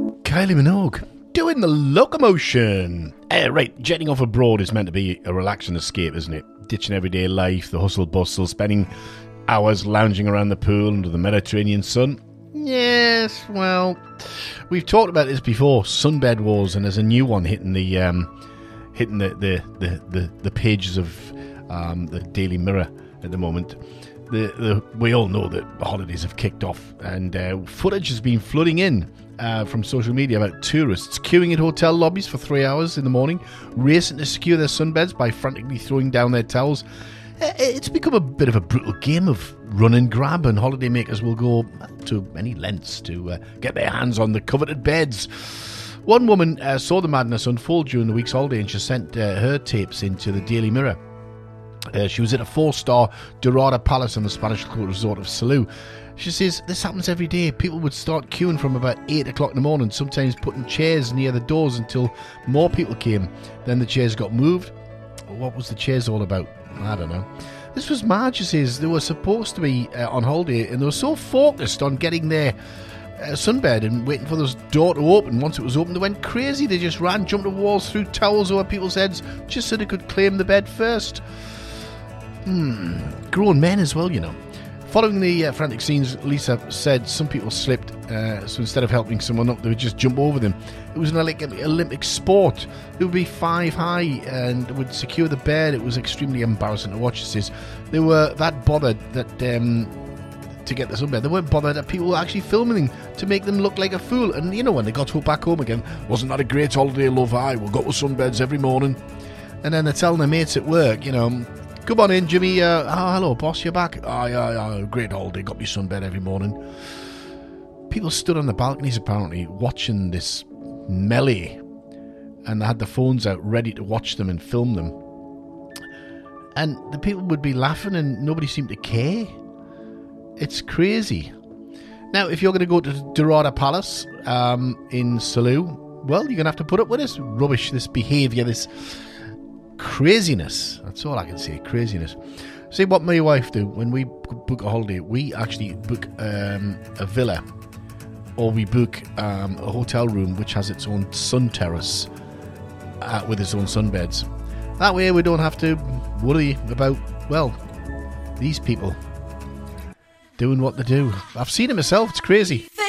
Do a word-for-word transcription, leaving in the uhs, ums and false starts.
Kylie Minogue doing the locomotion. Uh, right, jetting off abroad is meant to be a relaxing escape, isn't it? Ditching everyday life, the hustle bustle, spending hours lounging around the pool under the Mediterranean sun. Yes, well, we've talked about this before, sunbed wars, and there's a new one hitting the um, hitting the the, the, the, the pages of um, the Daily Mirror at the moment. The, the, we all know that the holidays have kicked off, and uh, footage has been flooding in uh, from social media about tourists queuing at hotel lobbies for three hours in the morning, racing to secure their sunbeds by frantically throwing down their towels. It's become a bit of a brutal game of run and grab, and holidaymakers will go to any lengths to uh, get their hands on the coveted beds. One woman uh, saw the madness unfold during the week's holiday, and she sent uh, her tapes into the Daily Mirror. Uh, she was at a four-star Dorada Palace on the Spanish resort of Salou. She says, this happens every day. People would start queuing from about eight o'clock in the morning, sometimes putting chairs near the doors until more people came. Then the chairs got moved. What was the chairs all about? I don't know. This was Marge, she says. They were supposed to be uh, on holiday, and they were so focused on getting their uh, sunbed and waiting for this door to open. Once it was open, they went crazy. They just ran, jumped the walls, threw towels over people's heads, just so they could claim the bed first. Hmm, grown men as well, you know. Following the uh, frantic scenes, Lisa said some people slipped, uh, so instead of helping someone up, they would just jump over them. It was an Olympic sport. They would be five high and would secure the bed. It was extremely embarrassing to watch. She says they were that bothered that um, to get the sunbed. They weren't bothered that people were actually filming them to make them look like a fool. And you know, when they got to back home again, wasn't that a great holiday, love? I we'll go to sunbeds every morning. And then they're telling their mates at work, you know, come on in, Jimmy. Uh, oh, hello, boss, you're back. Oh, yeah, yeah, great holiday. Got me sunbed every morning. People stood on the balconies, apparently, watching this melee. And they had the phones out ready to watch them and film them. And the people would be laughing and nobody seemed to care. It's crazy. Now, if you're going to go to Dorada Palace um, in Salou, well, you're going to have to put up with this rubbish, this behaviour, this craziness. That's all I can say, craziness. See what my wife do when we book a holiday. We actually book um, a villa, or we book um, a hotel room which has its own sun terrace uh, with its own sunbeds. That way we don't have to worry about, well, these people doing what they do. I've seen it myself. It's crazy.